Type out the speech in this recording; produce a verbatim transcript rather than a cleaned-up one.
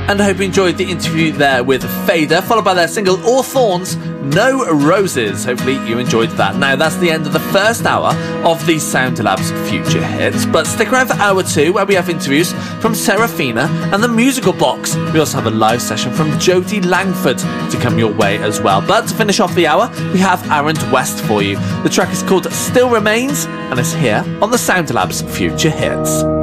And I hope you enjoyed the interview there with Fader, followed by their single All Thorns, No Roses. Hopefully you enjoyed that. Now, that's the end of the first hour of the Sound Labs Future Hits, but stick around for hour two, where we have interviews from Serafina and the Musical Box. We also have a live session from Jodie Langford to come your way as well. But to finish off the hour, we have Arent West for you. The track is called Still Remains, and it's here on the Sound Labs Future Hits.